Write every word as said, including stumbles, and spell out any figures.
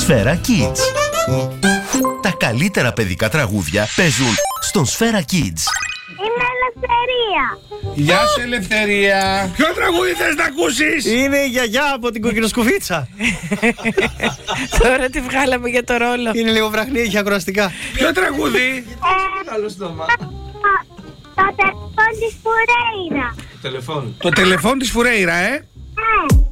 Σφαίρα Kids. Τα καλύτερα παιδικά τραγούδια παίζουν στον Σφαίρα Kids. Είμαι Ελευθερία. Γεια σου, Ελευθερία. Ποιο τραγούδι θες να ακούσεις? Είναι η γιαγιά από την κοκκινοσκουφίτσα. Τώρα τη βγάλαμε για το ρόλο. Είναι λίγο βραχνή, έχει ακροαστικά. Ποιο τραγούδι? Το τηλεφών της Φουρέιρα. Το τηλεφών της Φουρέιρα, ε. Ναι.